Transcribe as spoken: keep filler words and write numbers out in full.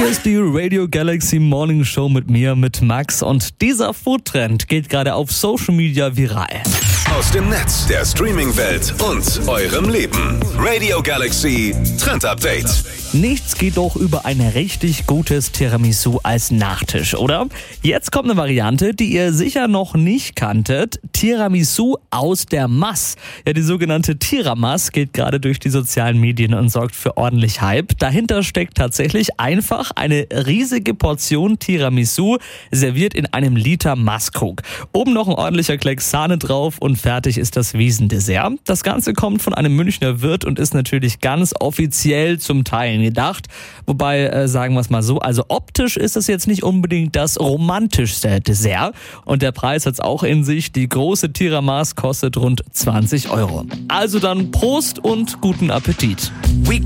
ist die Radio Galaxy Morning Show mit mir, mit Max. Und dieser Foodtrend geht gerade auf Social Media viral. Aus dem Netz, der Streaming-Welt und eurem Leben. Radio Galaxy Trend Update. Nichts geht doch über ein richtig gutes Tiramisu als Nachtisch, oder? Jetzt kommt eine Variante, die ihr sicher noch nicht kanntet. Tiramisu aus der Masse. Ja, die sogenannte Tiramas geht gerade durch die sozialen Medien und sorgt für ordentlich Hype. Dahinter steckt tatsächlich einfach eine riesige Portion Tiramisu, serviert in einem Liter Masskrug. Oben noch ein ordentlicher Klecks Sahne drauf und fertig ist das Wiesendessert. Das Ganze kommt von einem Münchner Wirt und ist natürlich ganz offiziell zum Teilen gedacht. Wobei, äh, sagen wir es mal so, also optisch ist es jetzt nicht unbedingt das romantischste Dessert. Und der Preis hat es auch in sich. Die große Tiramas kostet rund zwanzig Euro. Also dann Prost und guten Appetit. We